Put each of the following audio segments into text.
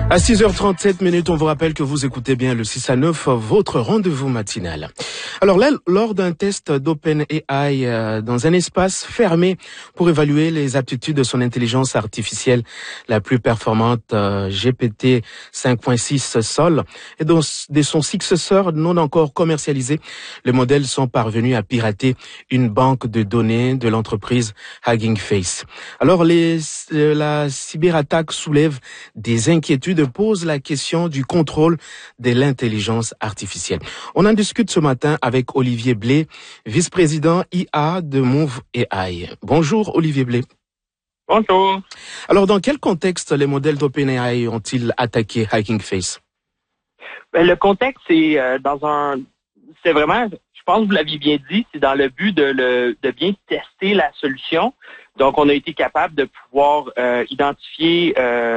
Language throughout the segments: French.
À 6h37, on vous rappelle que vous écoutez bien le 6 à 9, votre rendez-vous matinal. Alors là, lors d'un test d'OpenAI dans un espace fermé pour évaluer les aptitudes de son intelligence artificielle la plus performante, GPT 5.6 Sol, et dont de son successeur non encore commercialisé, les modèles sont parvenus à pirater une banque de données de l'entreprise Hugging Face. Alors la cyberattaque soulève des inquiétudes, pose la question du contrôle de l'intelligence artificielle. On en discute ce matin avec Olivier Blais, vice-président IA de Move AI. Bonjour Olivier Blais. Bonjour. Alors dans quel contexte les modèles d'OpenAI ont-ils attaqué Hugging Face? Le contexte, c'est vraiment, je pense que vous l'aviez bien dit, c'est dans le but de bien tester la solution. Donc on a été capable de pouvoir identifier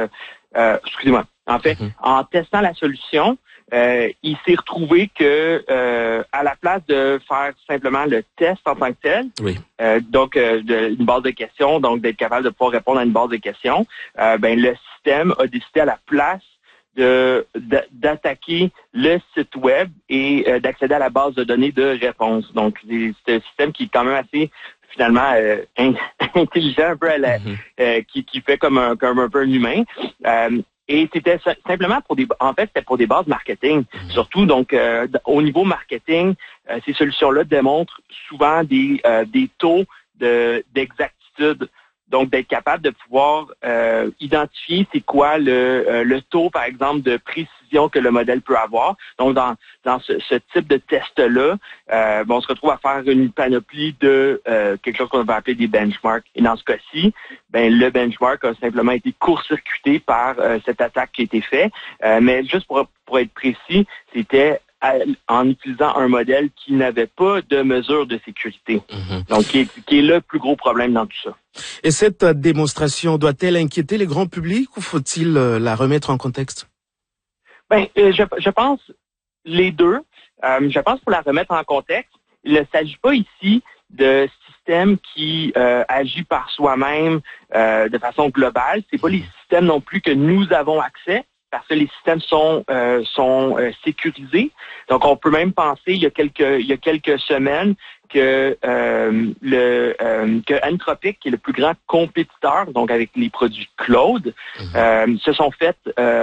en testant la solution, il s'est retrouvé que à la place de faire simplement le test en tant que tel, une base de questions, donc d'être capable de pouvoir répondre à une base de questions, le système a décidé à la place d'attaquer le site web et d'accéder à la base de données de réponse. Donc c'est un système qui est quand même assez finalement intelligent, un peu qui fait comme un peu un humain. Et c'était simplement c'était pour des bases marketing. Surtout, donc, au niveau marketing, ces solutions-là démontrent souvent des taux d'exactitude. Donc, d'être capable de pouvoir identifier c'est quoi le taux, par exemple, de précision que le modèle peut avoir. Donc, dans ce type de test-là, on se retrouve à faire une panoplie de quelque chose qu'on va appeler des benchmarks. Et dans ce cas-ci, le benchmark a simplement été court-circuité par cette attaque qui a été faite. Mais juste pour être précis, c'était en utilisant un modèle qui n'avait pas de mesure de sécurité. Donc, qui est le plus gros problème dans tout ça. Et cette démonstration doit-elle inquiéter les grands publics ou faut-il la remettre en contexte? Je pense les deux. Je pense pour la remettre en contexte, il ne s'agit pas ici de système qui agit par soi-même de façon globale. C'est pas les systèmes non plus que nous avons accès, parce que les systèmes sont sécurisés. Donc, on peut même penser il y a quelques semaines que Anthropic, qui est le plus grand compétiteur, donc avec les produits Claude, se sont fait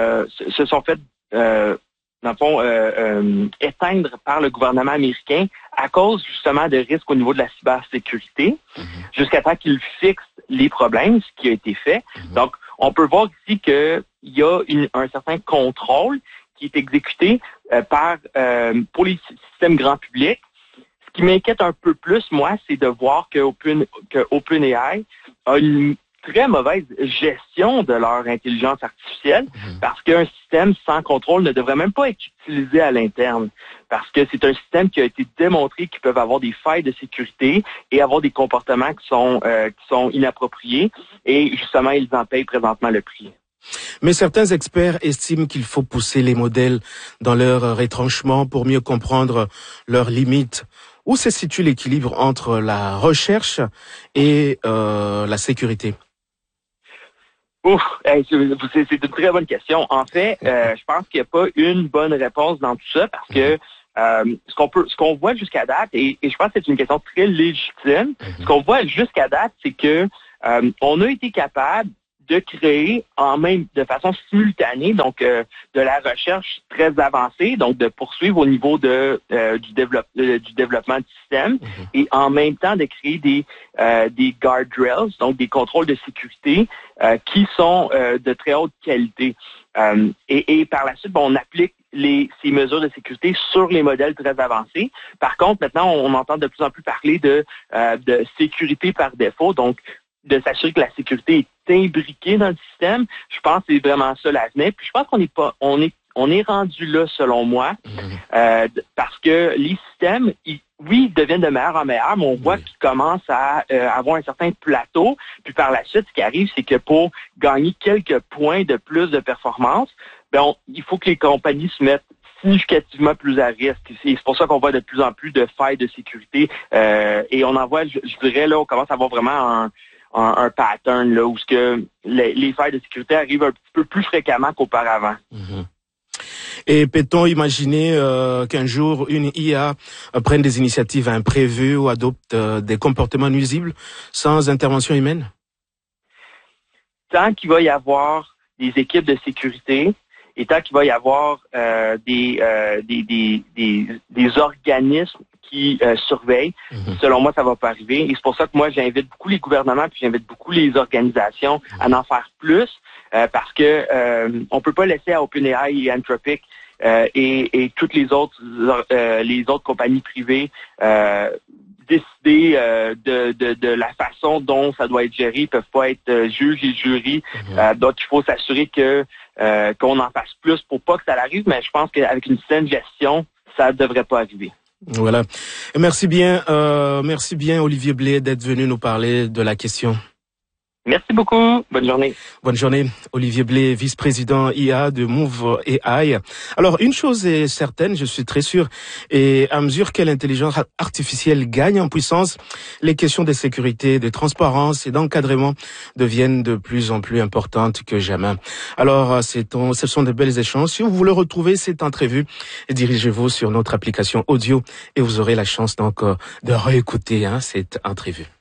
éteindre par le gouvernement américain à cause justement de risques au niveau de la cybersécurité, jusqu'à temps qu'ils fixent les problèmes, ce qui a été fait. Donc, on peut voir ici qu'il y a un certain contrôle qui est exécuté pour les systèmes grand public. Ce qui m'inquiète un peu plus, moi, c'est de voir que OpenAI a une très mauvaise gestion de leur intelligence artificielle, parce qu'un système sans contrôle ne devrait même pas être utilisé à l'interne, parce que c'est un système qui a été démontré qu'ils peuvent avoir des failles de sécurité et avoir des comportements qui sont inappropriés, et justement, ils en payent présentement le prix. Mais certains experts estiment qu'il faut pousser les modèles dans leur retranchement pour mieux comprendre leurs limites. Où se situe l'équilibre entre la recherche et la sécurité? C'est une très bonne question. En fait, je pense qu'il n'y a pas une bonne réponse dans tout ça, parce que ce qu'on voit jusqu'à date, et je pense que c'est une question très légitime, ce qu'on voit jusqu'à date, c'est que on a été capable de créer de façon simultanée, donc de la recherche très avancée, donc de poursuivre au niveau du développement du système, et en même temps de créer des guardrails, donc des contrôles de sécurité qui sont de très haute qualité. Et par la suite, on applique ces mesures de sécurité sur les modèles très avancés. Par contre, maintenant, on entend de plus en plus parler de sécurité par défaut, donc de s'assurer que la sécurité est imbriquée dans le système. Je pense que c'est vraiment ça l'avenir. Puis je pense qu'on est rendu là, selon moi, parce que les systèmes, ils deviennent de meilleur en meilleur, mais on voit qu'ils commencent à avoir un certain plateau. Puis par la suite, ce qui arrive, c'est que pour gagner quelques points de plus de performance, il faut que les compagnies se mettent significativement plus à risque. C'est pour ça qu'on voit de plus en plus de failles de sécurité. Et on en voit, je dirais, là, on commence à avoir vraiment un pattern là où ce que les failles de sécurité arrivent un petit peu plus fréquemment qu'auparavant. Mm-hmm. Et peut-on imaginer qu'un jour une IA prenne des initiatives imprévues ou adopte des comportements nuisibles sans intervention humaine? Tant qu'il va y avoir des équipes de sécurité et tant qu'il va y avoir des organismes qui surveillent, selon moi, ça va pas arriver. Et c'est pour ça que moi, j'invite beaucoup les gouvernements puis j'invite beaucoup les organisations à en faire plus parce que on peut pas laisser à OpenAI et Anthropic et toutes les autres compagnies privées décider de la façon dont ça doit être géré. Ils peuvent pas être juges et jurys. Donc, il faut s'assurer que qu'on en fasse plus pour pas que ça arrive, mais je pense qu'avec une saine gestion, ça devrait pas arriver. Voilà. Merci bien, Olivier Blé, d'être venu nous parler de la question. Merci beaucoup. Bonne journée. Bonne journée. Olivier Blé, vice-président IA de Move AI. Alors, une chose est certaine, je suis très sûr, et à mesure que l'intelligence artificielle gagne en puissance, les questions de sécurité, de transparence et d'encadrement deviennent de plus en plus importantes que jamais. Alors, ce sont de belles échanges. Si vous voulez retrouver cette entrevue, dirigez-vous sur notre application audio et vous aurez la chance donc de réécouter cette entrevue.